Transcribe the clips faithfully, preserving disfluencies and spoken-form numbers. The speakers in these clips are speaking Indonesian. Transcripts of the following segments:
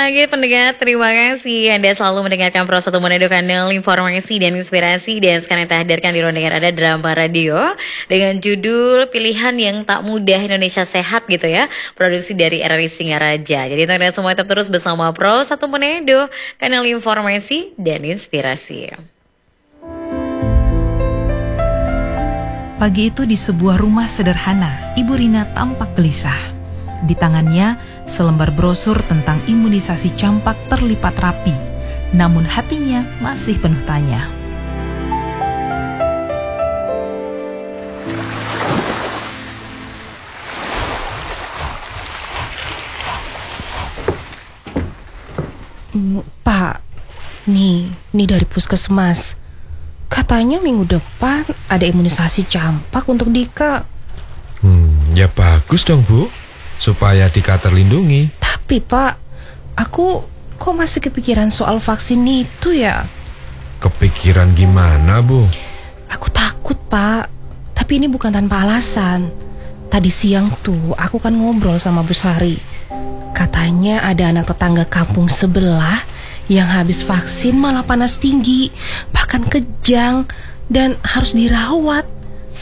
lagi pendengar, terima kasih Anda selalu mendengarkan Pro satu Manado, kanal informasi dan inspirasi. Dan sekarang kita hadirkan di ruang dengar ada drama radio dengan judul Pilihan Yang Tak Mudah Indonesia Sehat gitu ya. Produksi dari R R I Singaraja. Jadi teman-teman semua tetap terus bersama Pro satu Manado, kanal informasi dan inspirasi. Pagi itu di sebuah rumah sederhana, Ibu Rina tampak gelisah. Di tangannya, selembar brosur tentang imunisasi campak terlipat rapi. Namun hatinya masih penuh tanya. Pak, nih, nih dari puskesmas. Katanya minggu depan ada imunisasi campak untuk Dika. Hmm, ya bagus dong Bu, supaya Dika terlindungi. Tapi Pak, aku kok masih kepikiran soal vaksin itu ya? Kepikiran gimana Bu? Aku takut Pak, tapi ini bukan tanpa alasan. Tadi siang tuh aku kan ngobrol sama Bu Sari. Katanya ada anak tetangga kampung sebelah yang habis vaksin malah panas tinggi, bahkan kejang, dan harus dirawat.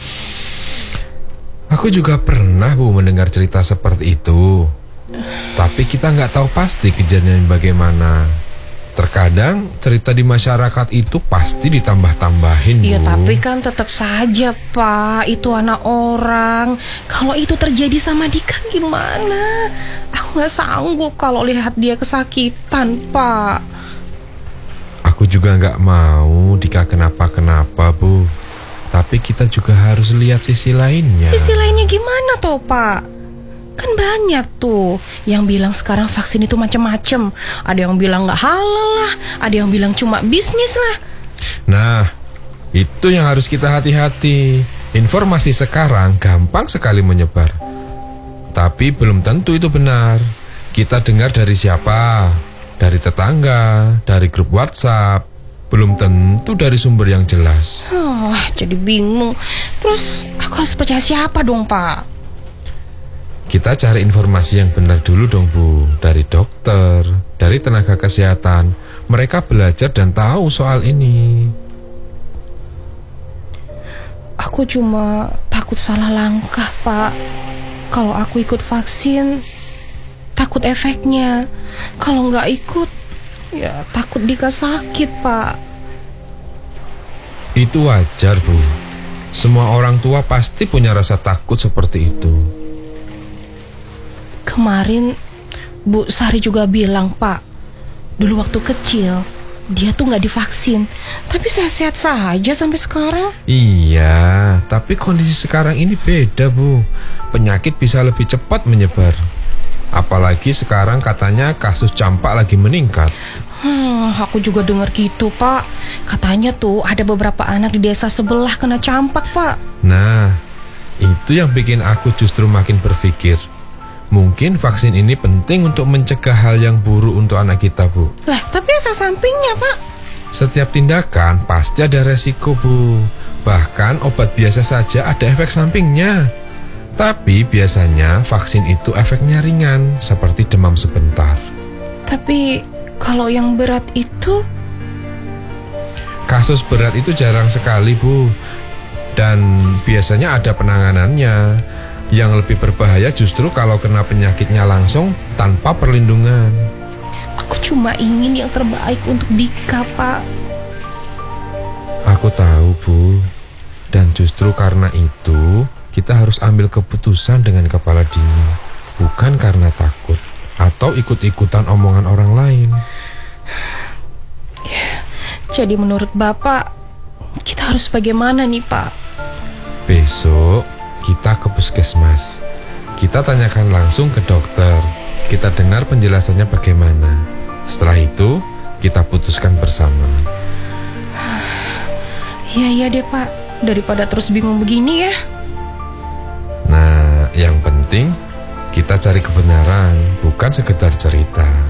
Aku juga pernah Bu mendengar cerita seperti itu. Tapi kita nggak tahu pasti kejadian bagaimana. Terkadang cerita di masyarakat itu pasti ditambah-tambahin Bu. Iya tapi kan tetap saja Pak, itu anak orang. Kalau itu terjadi sama Dika gimana? Aku nggak sanggup kalau lihat dia kesakitan Pak. Aku juga nggak mau Dika kenapa-kenapa Bu. Tapi kita juga harus lihat sisi lainnya. Sisi lainnya gimana toh Pak? Kan banyak tuh yang bilang sekarang vaksin itu macam-macam. Ada yang bilang nggak halal lah, ada yang bilang cuma bisnis lah. Nah, itu yang harus kita hati-hati. Informasi sekarang gampang sekali menyebar. Tapi belum tentu itu benar. Kita dengar dari siapa? Dari tetangga, dari grup WhatsApp. Belum tentu dari sumber yang jelas. Oh, jadi bingung. Terus aku harus percaya siapa dong Pak? Kita cari informasi yang benar dulu dong Bu. Dari dokter, dari tenaga kesehatan. Mereka belajar dan tahu soal ini. Aku cuma takut salah langkah Pak. Kalau aku ikut vaksin, takut efeknya. Kalau nggak ikut, ya takut Dika sakit Pak. Itu wajar Bu. Semua orang tua pasti punya rasa takut seperti itu. Kemarin Bu Sari juga bilang Pak, dulu waktu kecil dia tuh nggak divaksin, tapi sehat-sehat saja sampai sekarang. Iya, tapi kondisi sekarang ini beda Bu. Penyakit bisa lebih cepat menyebar. Apalagi sekarang katanya kasus campak lagi meningkat. Hmm, aku juga dengar gitu Pak. Katanya tuh ada beberapa anak di desa sebelah kena campak Pak. Nah, itu yang bikin aku justru makin berpikir, mungkin vaksin ini penting untuk mencegah hal yang buruk untuk anak kita Bu. Lah, tapi efek sampingnya Pak? Setiap tindakan pasti ada resiko Bu. Bahkan obat biasa saja ada efek sampingnya. Tapi biasanya vaksin itu efeknya ringan, seperti demam sebentar. Tapi kalau yang berat itu? Kasus berat itu jarang sekali Bu. Dan biasanya ada penanganannya. Yang lebih berbahaya justru kalau kena penyakitnya langsung tanpa perlindungan. Aku cuma ingin yang terbaik untuk Dika Pak. Aku tahu Bu. Dan justru karena itu kita harus ambil keputusan dengan kepala dingin, bukan karena takut atau ikut-ikutan omongan orang lain. Ya, jadi menurut Bapak, kita harus bagaimana nih Pak? Besok kita ke puskesmas. Kita tanyakan langsung ke dokter. Kita dengar penjelasannya bagaimana. Setelah itu kita putuskan bersama. Iya iya deh Pak, daripada terus bingung begini ya. Nah, yang penting kita cari kebenaran, bukan sekedar cerita.